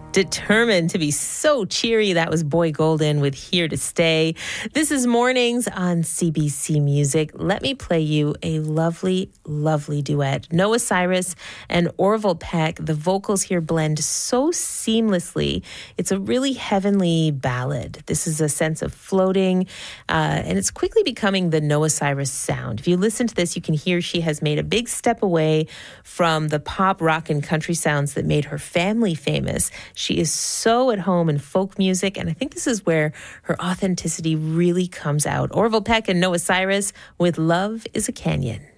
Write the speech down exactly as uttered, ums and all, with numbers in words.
Determined to be so cheery. That was Boy Golden with Here to Stay. This is Mornings on C B C Music. Let me play you a lovely, lovely duet. Noah Cyrus and Orville Peck. The vocals here blend so seamlessly. It's a really heavenly ballad. This is a sense of floating, uh, and it's quickly becoming the Noah Cyrus sound. If you listen to this, you can hear she has made a big step away from the pop, rock, and country sounds that made her family famous. She is so at home in folk music, and I think this is where her authenticity really comes out. Orville Peck and Noah Cyrus with Love is a Canyon.